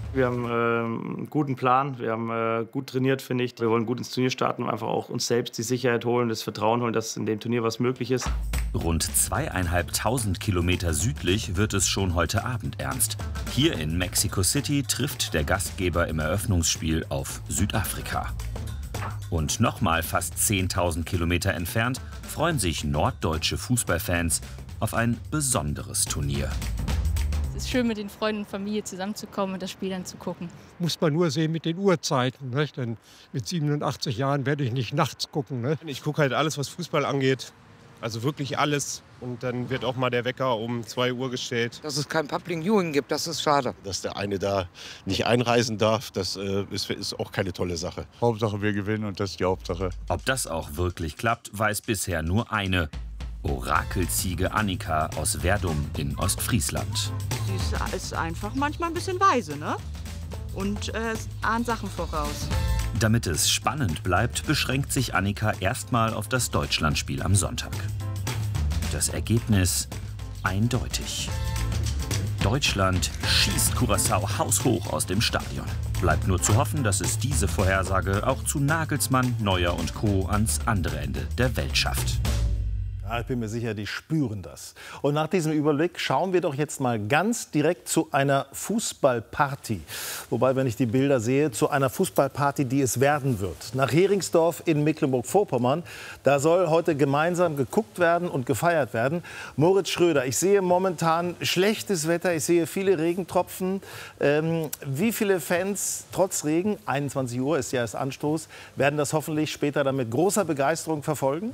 Wir haben einen guten Plan, wir haben gut trainiert, finde ich. Wir wollen gut ins Turnier starten und einfach auch uns selbst die Sicherheit holen, das Vertrauen holen, dass in dem Turnier was möglich ist. Rund 2.500 Kilometer südlich wird es schon heute Abend ernst. Hier in Mexico City trifft der Gastgeber im Eröffnungsspiel auf Südafrika. Und nochmal fast 10.000 Kilometer entfernt freuen sich norddeutsche Fußballfans auf ein besonderes Turnier. Es ist schön, mit den Freunden und Familie zusammenzukommen und das Spiel dann zu gucken. Muss man nur sehen mit den Uhrzeiten. Nicht? Denn mit 87 Jahren werde ich nicht nachts gucken. Nicht? Ich gucke halt alles, was Fußball angeht. Also wirklich alles. Und dann wird auch mal der Wecker um 2 Uhr gestellt. Dass es kein Public Viewing gibt, das ist schade. Dass der eine da nicht einreisen darf, das ist auch keine tolle Sache. Hauptsache wir gewinnen und das ist die Hauptsache. Ob das auch wirklich klappt, weiß bisher nur eine. Orakelziege Annika aus Verdum in Ostfriesland. Sie ist einfach manchmal ein bisschen weise, ne? Und ahnt Sachen voraus. Damit es spannend bleibt, beschränkt sich Annika erstmal auf das Deutschlandspiel am Sonntag. Das Ergebnis eindeutig. Deutschland schießt Curaçao haushoch aus dem Stadion. Bleibt nur zu hoffen, dass es diese Vorhersage auch zu Nagelsmann, Neuer und Co. ans andere Ende der Welt schafft. Ja, ich bin mir sicher, die spüren das. Und nach diesem Überblick schauen wir doch jetzt mal ganz direkt zu einer Fußballparty. Wobei, wenn ich die Bilder sehe, zu einer Fußballparty, die es werden wird. Nach Heringsdorf in Mecklenburg-Vorpommern. Da soll heute gemeinsam geguckt werden und gefeiert werden. Moritz Schröder, ich sehe momentan schlechtes Wetter. Ich sehe viele Regentropfen. Wie viele Fans, trotz Regen, 21 Uhr ist ja erst Anstoß, werden das hoffentlich später dann mit großer Begeisterung verfolgen?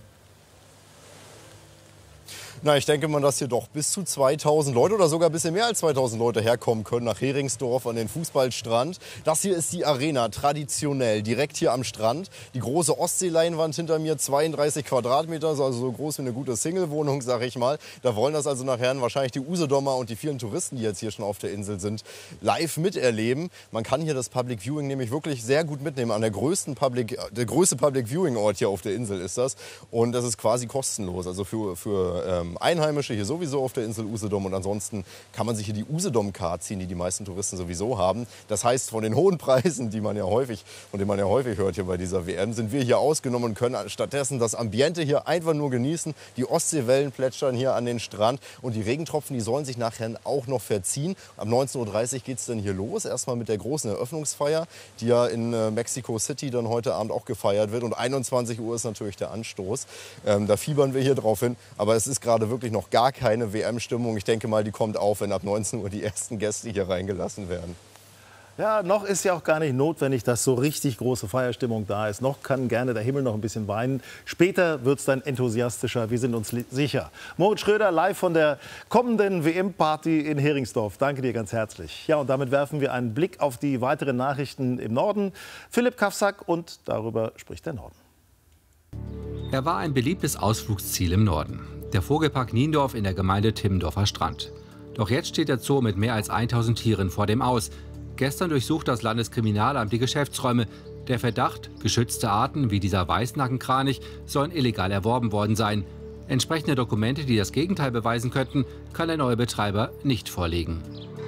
Na, ich denke mal, dass hier doch bis zu 2000 Leute oder sogar ein bisschen mehr als 2000 Leute herkommen können nach Heringsdorf an den Fußballstrand. Das hier ist die Arena, traditionell, direkt hier am Strand. Die große Ostseeleinwand hinter mir, 32 Quadratmeter, also so groß wie eine gute Single-Wohnung, sag ich mal. Da wollen das also nachher wahrscheinlich die Usedomer und die vielen Touristen, die jetzt hier schon auf der Insel sind, live miterleben. Man kann hier das Public Viewing nämlich wirklich sehr gut mitnehmen. An der größte Public Viewing Ort hier auf der Insel ist das. Und das ist quasi kostenlos, also für Einheimische hier sowieso auf der Insel Usedom, und ansonsten kann man sich hier die Usedom-Card ziehen, die die meisten Touristen sowieso haben. Das heißt, von den hohen Preisen, von denen man ja häufig hört hier bei dieser WM, sind wir hier ausgenommen und können stattdessen das Ambiente hier einfach nur genießen. Die Ostseewellen plätschern hier an den Strand und die Regentropfen, die sollen sich nachher auch noch verziehen. Ab 19:30 Uhr geht es dann hier los, erstmal mit der großen Eröffnungsfeier, die ja in Mexico City dann heute Abend auch gefeiert wird, und 21 Uhr ist natürlich der Anstoß. Da fiebern wir hier drauf hin, aber es ist gerade wirklich noch gar keine WM-Stimmung. Ich denke mal, die kommt auf, wenn ab 19 Uhr die ersten Gäste hier reingelassen werden. Ja, noch ist ja auch gar nicht notwendig, dass so richtig große Feierstimmung da ist. Noch kann gerne der Himmel noch ein bisschen weinen. Später wird es dann enthusiastischer, wir sind uns sicher. Moritz Schröder live von der kommenden WM-Party in Heringsdorf. Danke dir ganz herzlich. Ja, und damit werfen wir einen Blick auf die weiteren Nachrichten im Norden. Philipp Kafsack, und darüber spricht der Norden. Er war ein beliebtes Ausflugsziel im Norden. Der Vogelpark Niendorf in der Gemeinde Timmendorfer Strand. Doch jetzt steht der Zoo mit mehr als 1000 Tieren vor dem Aus. Gestern durchsucht das Landeskriminalamt die Geschäftsräume. Der Verdacht, geschützte Arten wie dieser Weißnackenkranich sollen illegal erworben worden sein. Entsprechende Dokumente, die das Gegenteil beweisen könnten, kann der neue Betreiber nicht vorlegen.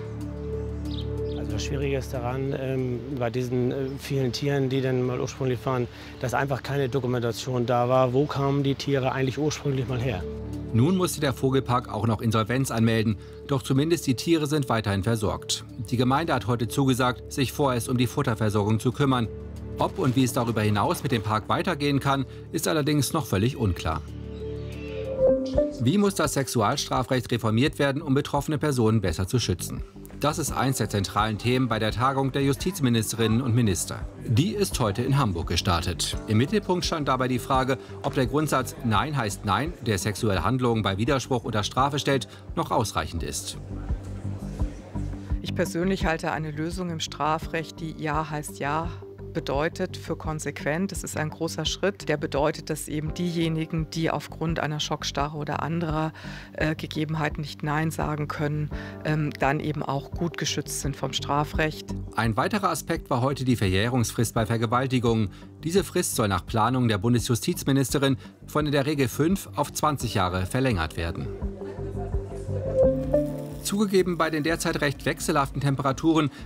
Das Schwierige ist daran, bei diesen vielen Tieren, die dann mal ursprünglich waren, dass einfach keine Dokumentation da war. Wo kamen die Tiere eigentlich ursprünglich mal her? Nun musste der Vogelpark auch noch Insolvenz anmelden. Doch zumindest die Tiere sind weiterhin versorgt. Die Gemeinde hat heute zugesagt, sich vorerst um die Futterversorgung zu kümmern. Ob und wie es darüber hinaus mit dem Park weitergehen kann, ist allerdings noch völlig unklar. Wie muss das Sexualstrafrecht reformiert werden, um betroffene Personen besser zu schützen? Das ist eins der zentralen Themen bei der Tagung der Justizministerinnen und Minister. Die ist heute in Hamburg gestartet. Im Mittelpunkt stand dabei die Frage, ob der Grundsatz Nein heißt Nein, der sexuelle Handlungen bei Widerspruch unter Strafe stellt, noch ausreichend ist. Ich persönlich halte eine Lösung im Strafrecht, die Ja heißt Ja bedeutet, für konsequent. Es ist ein großer Schritt, der bedeutet, dass eben diejenigen, die aufgrund einer Schockstarre oder anderer Gegebenheiten nicht Nein sagen können, dann eben auch gut geschützt sind vom Strafrecht. Ein weiterer Aspekt war heute die Verjährungsfrist bei Vergewaltigungen. Diese Frist soll nach Planung der Bundesjustizministerin von in der Regel 5 auf 20 Jahre verlängert werden. Zugegeben, bei den derzeit recht wechselhaften Temperaturen